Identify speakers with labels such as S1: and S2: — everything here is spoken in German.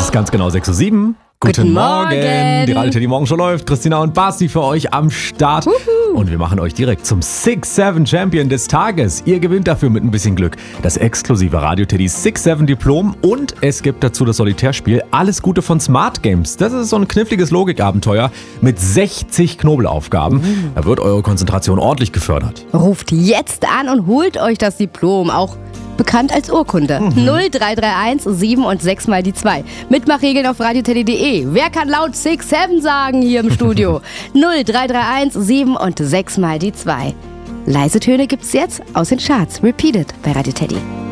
S1: ist ganz genau 6:07 Uhr. Guten Morgen. Die Radio Teddy Morgenshow läuft. Christina und Basti für euch am Start. Und wir machen euch direkt zum 6-7 Champion des Tages. Ihr gewinnt dafür mit ein bisschen Glück das exklusive Radio Teddy 6-7 Diplom. Und es gibt dazu das Solitärspiel Alles Gute von Smart Games. Das ist so ein kniffliges Logikabenteuer mit 60 Knobelaufgaben. Da wird eure Konzentration ordentlich gefördert.
S2: Ruft jetzt an und holt euch das Diplom, auch bekannt als Urkunde. 0331 7 und 6 mal die 2. Mitmachregeln auf radioteddy.de. Wer kann laut 6-7 sagen hier im Studio? 0331 7 und 6 mal die 2. Leise Töne gibt's jetzt aus den Charts. Repeated bei Radio Teddy.